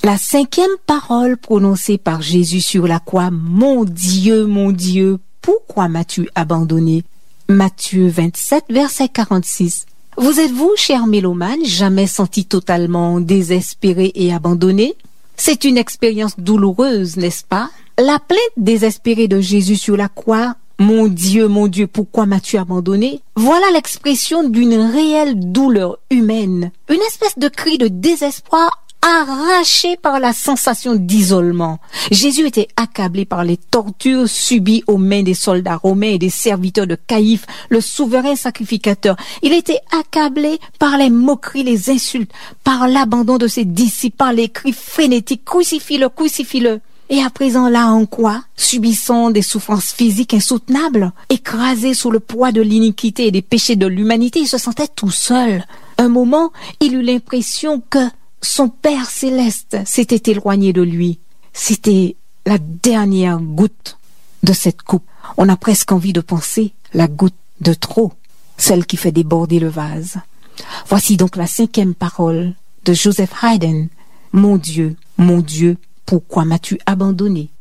La cinquième parole prononcée par Jésus sur la croix, mon Dieu, pourquoi m'as-tu abandonné? Matthieu 27, verset 46. Vous êtes-vous, cher mélomane, jamais senti totalement désespéré et abandonné? C'est une expérience douloureuse, n'est-ce pas? La plainte désespérée de Jésus sur la croix, mon Dieu, pourquoi m'as-tu abandonné? Voilà l'expression d'une réelle douleur humaine, une espèce de cri de désespoir arraché par la sensation d'isolement. Jésus était accablé par les tortures subies aux mains des soldats romains et des serviteurs de Caïphe, le souverain sacrificateur. Il était accablé par les moqueries, les insultes, par l'abandon de ses disciples, par les cris frénétiques, crucifie-le, crucifie-le. Et à présent, là en quoi, subissant des souffrances physiques insoutenables, écrasé sous le poids de l'iniquité et des péchés de l'humanité, il se sentait tout seul. Un moment, il eut l'impression que son Père céleste s'était éloigné de lui. C'était la dernière goutte de cette coupe. On a presque envie de penser la goutte de trop, celle qui fait déborder le vase. Voici donc la cinquième parole de Joseph Haydn. Mon Dieu, pourquoi m'as-tu abandonné?